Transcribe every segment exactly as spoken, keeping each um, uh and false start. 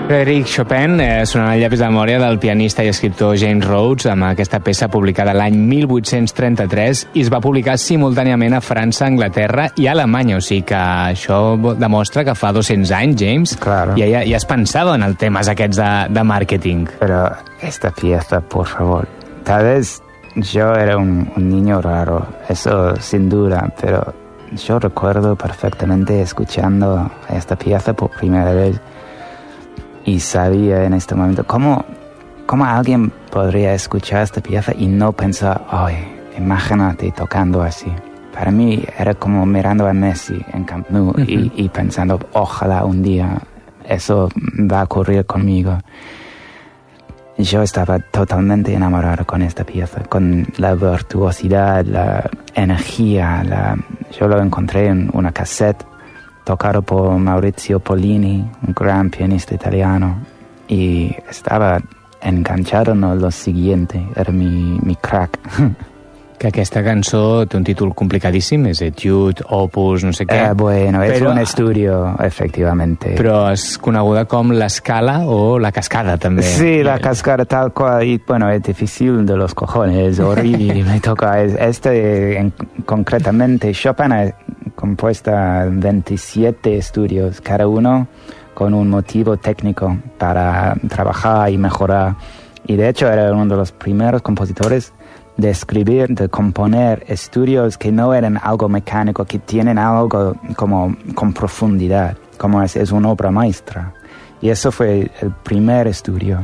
Frédéric Chopin eh, sonant el llapis de memòria del pianista i escriptor James Rhodes amb aquesta peça publicada l'any mil vuit-cents trenta-tres i es va publicar simultàniament a França, Anglaterra i Alemanya, o sigui que això demostra que fa dos-cents anys, James, claro. ja, ja, ja es pensava en els temes aquests de, de màrqueting. Pero esta pieza, por favor, tal vez yo era un, un niño raro, eso sin duda, pero yo recuerdo perfectamente escuchando esta pieza por primera vez y sabía en este momento cómo, cómo alguien podría escuchar esta pieza y no pensar, ay, imagínate tocando así. Para mí era como mirando a Messi en Camp Nou uh-huh. y, y pensando, ojalá un día eso va a ocurrir conmigo. Yo estaba totalmente enamorado con esta pieza, con la virtuosidad, la energía. La... Yo lo encontré en una cassette tocado por Maurizio Pollini, un gran pianista italiano, y estaba enganchado en lo siguiente, era mi, mi crack. Que aquesta cançó té un títol complicadíssim, és Etude, Opus, no sé què. Eh, bueno, es però, un estudio, efectivamente. Però és coneguda com l'escala o la cascada, també. Sí, la cascada tal cual, y bueno, es difícil de los cojones, horrible, me toca. Este, en, concretamente, Chopin ha compuesto veintisiete estudios, cada uno con un motivo técnico para trabajar y mejorar. Y de hecho era uno de los primeros compositores de escribir, de componer estudios que no eran algo mecánico, que tienen algo como con profundidad, como es, es una obra maestra. Y eso fue el primer estudio.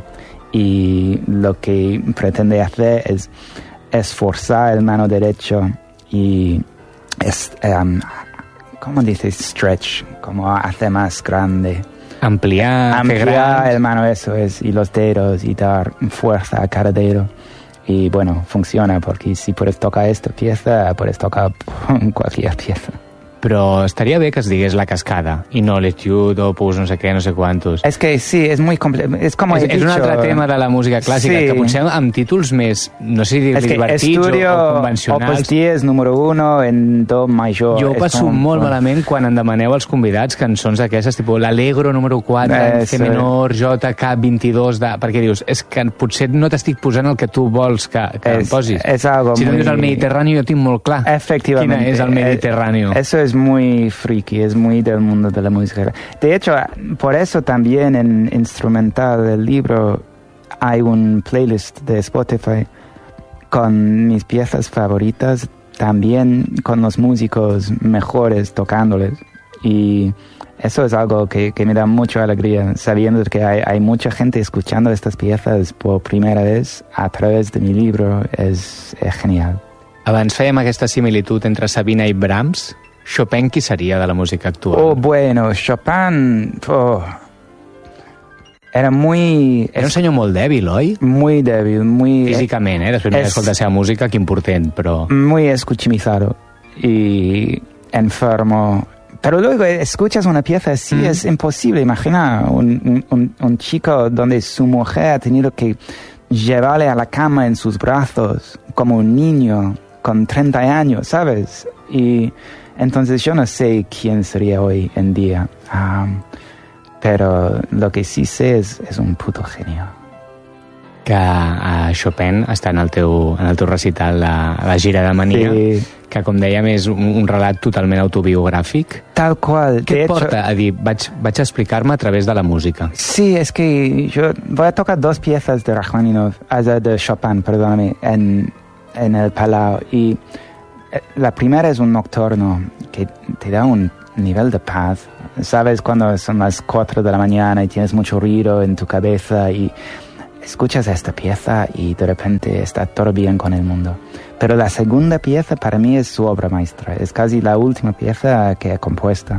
Y lo que pretende hacer es esforzar el mano derecho y, es, um, ¿cómo dices? Stretch, como hacer más grande. Ampliar, Ampliar el mano, eso es, y los dedos y dar fuerza a cada dedo. Y bueno, funciona, porque si puedes tocar esta pieza, puedes tocar cualquier pieza. Però estaria bé que es digués la cascada i no l'Etude, Opus, no sé què, no sé quantos. Es que sí, es muy complejo. Es como és, he és dicho. un altre tema de la música clàssica, sí. Que potser amb títols més, no sé si dir-li divertits estudio, o, o convencionals. Opus diez, número uno, en do major. Jo ho passo com, molt com... malament quan em demaneu als convidats cançons d'aquestes, tipus l'Allegro número quatre, eh, C menor, J K vint-i-dos, de... perquè dius, és que potser no t'estic posant el que tu vols que, que es, em posis. Es algo si muy... no dius el Mediterrani, jo tinc molt clar Efectivamente. quina és el Mediterrani. Eso es muy friki, es muy del mundo de la música. De hecho, por eso también en instrumental del libro hay un playlist de Spotify con mis piezas favoritas, también con los músicos mejores tocándoles. Y eso es algo que, que me da mucha alegría, sabiendo que hay, hay mucha gente escuchando estas piezas por primera vez a través de mi libro. Es, es genial. Abans fèiem aquesta similitud entre Sabina i Brahms. Chopin, qui seria de la música actual? Oh, bueno, Chopin... Oh, era muy... Era un senyor molt dèbil, oi? Muy débil, muy... Físicament, eh? Després m'he escoltat la seva música, que important, però... Muy escuchimizado y enfermo. Pero luego escuchas una pieza así, mm. es imposible. Imagina un, un, un chico donde su mujer ha tenido que llevarle a la cama en sus brazos como un niño con treinta años, ¿sabes? Y... Entonces yo no sé quién sería hoy en día, um, pero lo que sí sé es, es un puto genio. Que uh, Chopin està en el teu, en el teu recital, la, la gira de Mania, sí. Que com dèiem és un, un relat totalment autobiogràfic. Tal qual. Què et porta a dir, vaig, vaig a explicar-me a través de la música? Sí, es que yo voy a tocar dos piezas de Rachmaninoff, de Chopin, perdóname, en, en el Palau, y la primera es un nocturno que te da un nivel de paz. Sabes cuando son las cuatro de la mañana y tienes mucho ruido en tu cabeza y escuchas esta pieza y de repente está todo bien con el mundo. Pero la segunda pieza para mí es su obra maestra. Es casi la última pieza que he compuesto.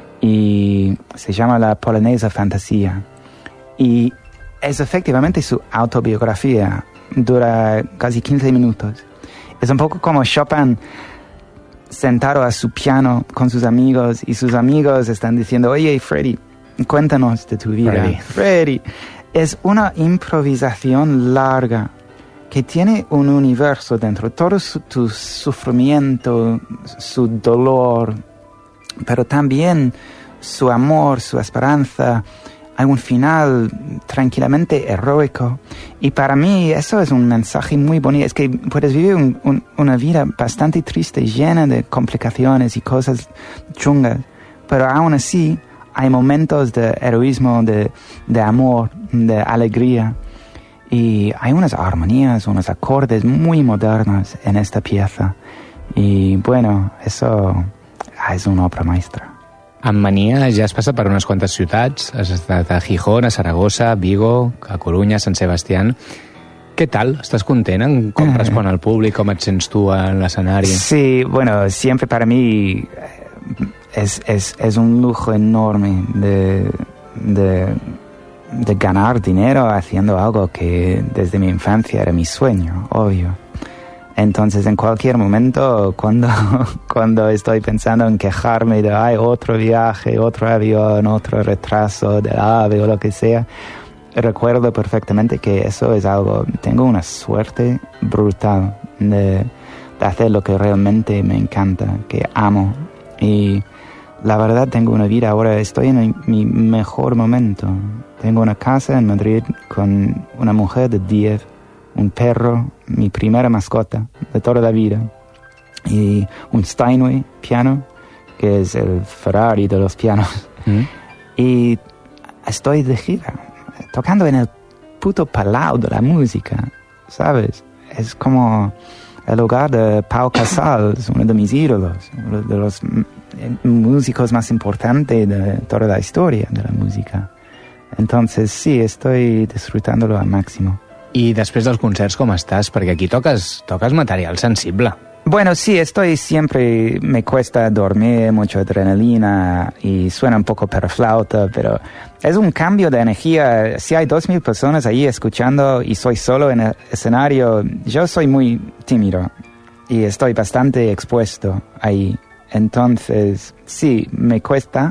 Y se llama La Polonesa Fantasía. Y es efectivamente su autobiografía. Dura casi quince minutos. Es un poco como Chopin sentado a su piano con sus amigos y sus amigos están diciendo, oye, Freddy, cuéntanos de tu vida. Freddy. Freddy. Es una improvisación larga que tiene un universo dentro, todo su, tu sufrimiento, su dolor, pero también su amor, su esperanza, hay un final tranquilamente heroico. Y para mí eso es un mensaje muy bonito. Es que puedes vivir un, un, una vida bastante triste, llena de complicaciones y cosas chungas, pero aún así hay momentos de heroísmo, de, de amor, de alegría. Y hay unas armonías, unos acordes muy modernos en esta pieza. Y bueno, eso es una obra maestra. Amb Mania ja has passat per unes quantes ciutats, has estat a Gijón, a Saragossa, Vigo, a Coruña, Sant Sebastián. Què tal? Estàs content en com respon el públic, com et sents tu en l'escenari? Sí, bueno, siempre para mí es, es, es un lujo enorme de, de, de ganar dinero haciendo algo que desde mi infancia era mi sueño, obvio. Entonces, en cualquier momento, cuando, cuando estoy pensando en quejarme de ay, otro viaje, otro avión, otro retraso del ave o lo que sea, recuerdo perfectamente que eso es algo, tengo una suerte brutal de, de hacer lo que realmente me encanta, que amo. Y la verdad tengo una vida ahora, estoy en mi mejor momento. Tengo una casa en Madrid con una mujer de diez, un perro, mi primera mascota de toda la vida, y un Steinway piano, que es el Ferrari de los pianos. Mm. Y estoy de gira, tocando en el puto Palau de la música, ¿sabes? Es como el hogar de Pau Casals, uno de mis ídolos, uno de los músicos más importantes de toda la historia de la música. Entonces sí, estoy disfrutándolo al máximo. I després dels concerts com estàs? Perquè aquí toques, toques material sensible. Bueno, sí, estoy siempre, me cuesta dormir, mucha adrenalina y suena un poco periflauta, pero es un cambio de energía. Si hay dos mil personas ahí escuchando y soy solo en el escenario, yo soy muy tímido y estoy bastante expuesto ahí. Entonces, sí, me cuesta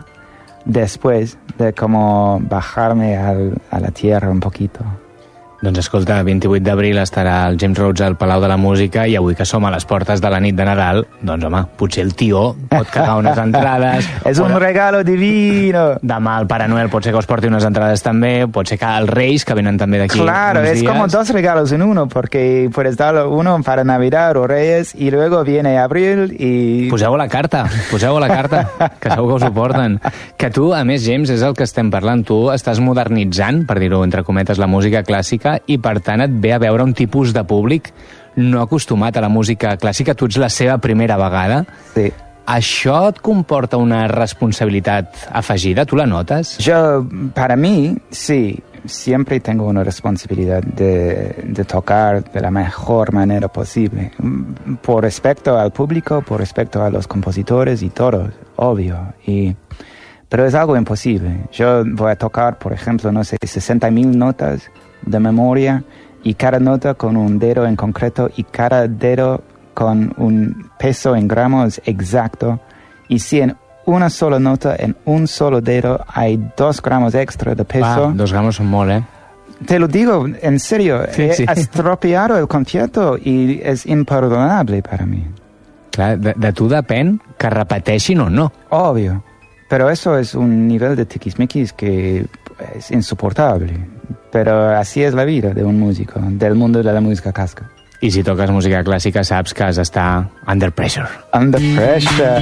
después de como bajarme al, a la tierra un poquito. Doncs escolta, vint-i-vuit d'abril estarà el James Rhodes al Palau de la Música i avui que som a les portes de la nit de Nadal, doncs home, potser el tió pot cagar unes entrades. És un regalo divino. Demà el Pare Noel pot ser que us porti unes entrades també, pot ser que els Reis, que venen també d'aquí claro, uns es dies. Como dos regalos en uno, porque puedes dar uno para Navidad o Reyes y luego viene abril y... Poseu la carta, poseu la carta, que segur que us ho porten. Que tu, a més, James, és el que estem parlant, tu estàs modernitzant, per dir-ho entre cometes, la música clàssica i per tant et ve a veure un tipus de públic no acostumat a la música clàssica, tu ets la seva primera vegada. Sí. ¿Això et comporta una responsabilitat afegida? ¿Tú la notas? Yo, para mí, sí, siempre tengo una responsabilidad de, de tocar de la mejor manera posible, por respecto al público, por respecto a los compositores y todo, obvio, y... Pero es algo imposible. Yo voy a tocar, por ejemplo, no sé, sesenta mil notas de memoria y cada nota con un dedo en concreto y cada dedo con un peso en gramos exacto. Y si en una sola nota, en un solo dedo, hay dos gramos extra de peso... Va, dos gramos son molt, eh? Te lo digo, en serio, sí, he sí. estropeado el concierto y es imperdonable para mí. Clar, de, de tu depèn que repeteixin o no. Obvio. Pero eso es un nivel de tiquismiquis que es insoportable. Pero así es la vida de un músico, del mundo de la música clásica. I si toques música clàssica saps que has d'estar under pressure. Under pressure.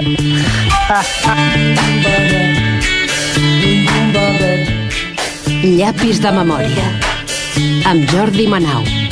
Llapis de memòria amb Jordi Manau.